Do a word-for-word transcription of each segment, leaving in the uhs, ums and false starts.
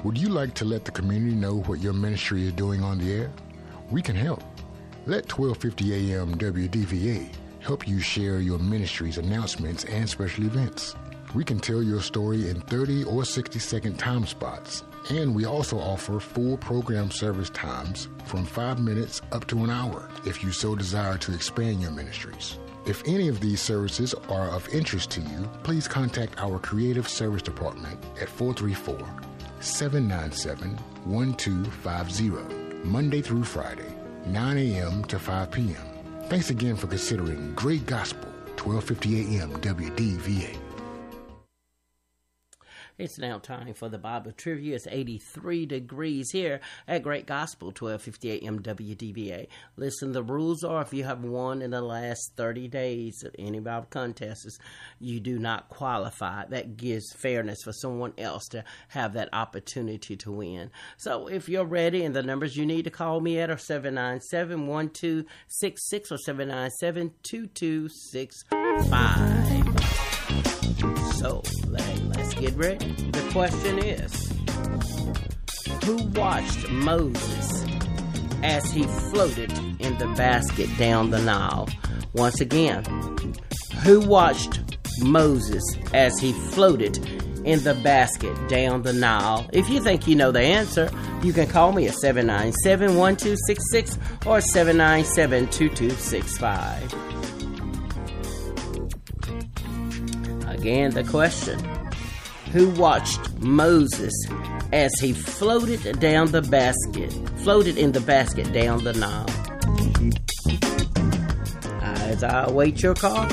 Would you like to let the community know what your ministry is doing on the air? We can help. Let twelve fifty A M W D V A help you share your ministry's announcements and special events. We can tell your story in thirty or sixty second time spots, and we also offer full program service times from five minutes up to an hour if you so desire to expand your ministries. If any of these services are of interest to you, please contact our Creative Service Department at four three four, seven nine seven, one two five zero, Monday through Friday, nine A M to five P M Thanks again for considering Great Gospel, twelve fifty A M W D V A. It's now time for the Bible Trivia. It's eighty-three degrees here at Great Gospel, twelve fifty A M W D V A. Listen, the rules are if you have won in the last thirty days of any Bible contests, you do not qualify. That gives fairness for someone else to have that opportunity to win. So if you're ready, and the numbers you need to call me at are seven nine seven, one two six six or seven nine seven, two two six five. So, let's get ready. The question is, who watched Moses as he floated in the basket down the Nile? Once again, who watched Moses as he floated in the basket down the Nile? If you think you know the answer, you can call me at seven nine seven, one two six six or seven nine seven, two two six five. Again, the question, who watched Moses as he floated down the basket, floated in the basket down the Nile? As I await your call.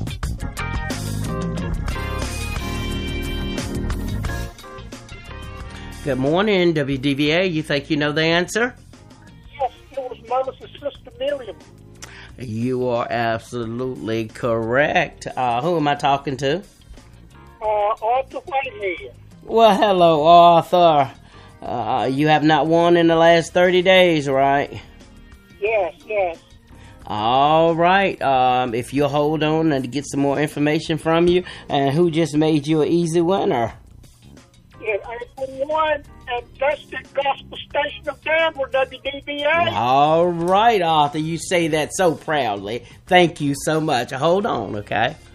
Good morning, W D V A. You think you know the answer? Yes, it was Moses' sister Miriam. You are absolutely correct. Uh, who am I talking to? Uh, Arthur Whitehead. Well, hello, Arthur. Uh, you have not won in the last thirty days, right? Yes, yes. All right. Um, if you'll hold on and get some more information from you, and who just made you an easy winner? Yeah, I won at Dusty Gospel Station of Denver, W D V A. All right, Arthur. You say that so proudly. Thank you so much. Hold on, okay?